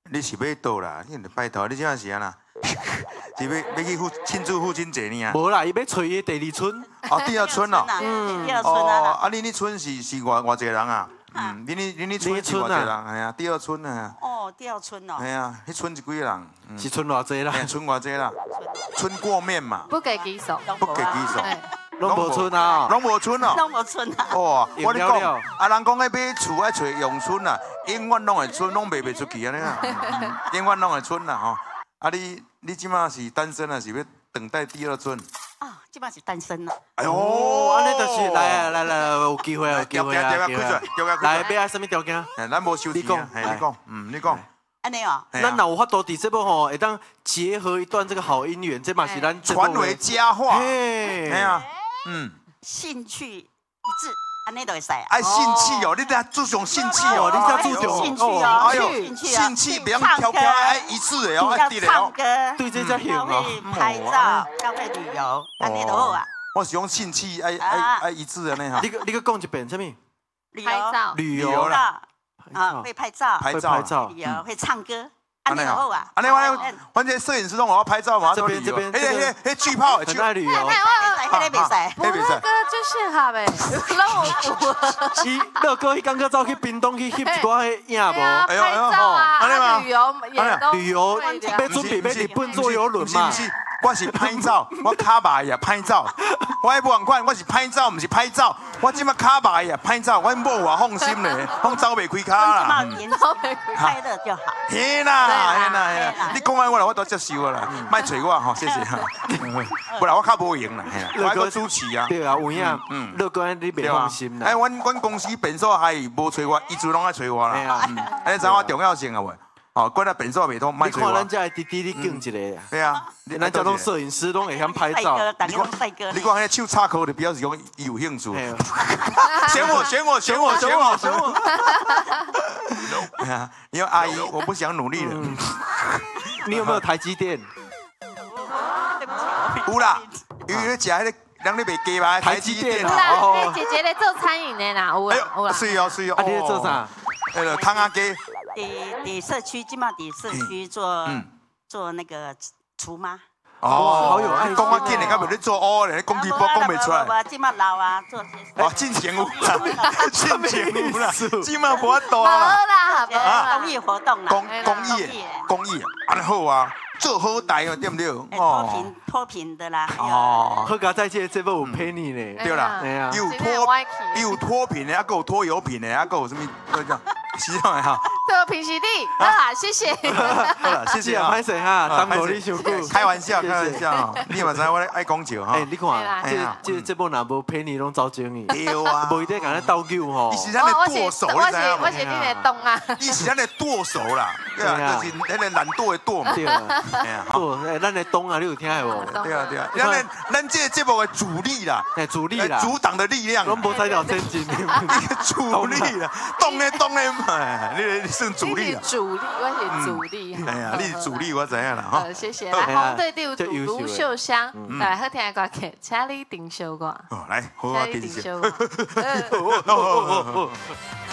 你是要倒啦？你拜托，你这样是安啦？是要去庆祝父亲节呢啊？ 无啦，伊要找伊第二春。 哦，第二春哦。 第二春啊。 啊，你春是偌侪人啊？你春是偌侪人？哎呀，第二春啊。 哦，第二春哦。 哎呀，迄春是几个人？ 是春偌济啦？ 春偌济啦？春过面嘛。 不给举手。 不给举手。 拢无春啊？ 拢无春哦。 拢无春啊。 哦，我你讲，啊人讲要买厝爱找阳春啊，永远拢会春，拢卖袂出去安尼啊，永远拢会春啦吼。啊你即马是单身啊，是要等待第二春？ 啊，即马是单身啦。 哎呦，安尼就是来，有机会啊，有机会啊，来，要爱什么条件？ 咱无收钱啊，你讲。 安尼哦。 咱若有法度伫这部吼，会当结合一段这个好姻缘，这嘛是咱传为佳话。 嘿， 哎呀， 兴趣一致，安尼就会使。 爱兴趣哦，你得注重兴趣哦， 你要注重兴趣哦， 哎呦，兴趣不要飘飘，爱一致的哦，爱对的哦。 唱歌， 对这才行哦。 拍照，要会旅游，安尼就好啊。 我是用兴趣爱一致的呢哈。 你个讲一遍，什么？ 旅游啦，啊，会拍照， 会拍照， 旅游会唱歌。安尼好啊！ 安尼反正摄影师拢我要拍照嘛， 这边， 迄巨炮， 很爱旅游。 迄个袂使， 我乐哥最适合呗， 伊乐哥伊刚刚走去屏东去翕一寡迄影无？ 拍照啊，旅游也都旅游要准备要日本坐游轮嘛？ 我是拍照，我卡牌呀拍照，我无同款，我是拍照，唔是拍照。我即马卡牌呀拍照，我某话放心咧，放走袂开卡啦。 快乐就好。 嘿啦，你讲安我啦，我都接受啦，莫找我吼，谢谢。不然我较无闲啦，我还个主持啊。 对啊，有影，乐哥你袂放心啦。 哎，阮公司便所还无找我，伊自拢爱找我啦。哎，知我重要性啊喂。哦，关了便所袂通，莫找我。 你看咱家弟弟，你敬一个。 对啊， 咱家拢摄影师拢会晓拍照。 你看， 你看迄手插口就表示讲伊有兴趣。选我。因为阿姨，我不想努力了。 你有没有台积电？ 有啦，因为食迄个人咧卖鸡排，台积电啦。哦，姐姐咧做餐饮的啦，有啦。 是哦。 啊，你咧做啥？ 汤阿鸡。 伫社区，即马伫社区做那个厨妈。 哦，好有爱，讲啊紧的，敢袂咧做乌咧，讲句讲袂出来。 即马老啊，做些。 哦，进前有啦，即马无法度啦。 公益活动啦。 公益，安好啊，做好台哦，对不对？ 脱贫的啦。 哦，好佳在这部有陪你呢。 对啦，有脱贫的，还有拖油瓶的，还有什么？都这样。希望哈， 脱贫洗地，好啦，谢谢。 好了，谢谢啊， 歹势哈，当无你伤久。 开玩笑，你嘛知我爱讲笑哈。 哎，你看，这部若无陪你拢走精去。 对啊， 无一定甲咱斗酒吼。 伊是咱的剁手，你知影无？ 我是你的动啊。 伊是咱的剁手啦，对啊，就是咱的懒惰的剁嘛。 对啊，剁，咱的动啊，你有听无？ 对啊。咱这个节目的主力啦， 主力啦， 阻挡的力量。 拢无踩到真金。 主力啦，动的嘛。你算主力啊？ 主力，我是主力。 哎呀，你是主力，我知影啦哈。 谢谢。来，红队第五组卢秀香，来好听的歌曲，请你定小我。 来，好啊， 定小我。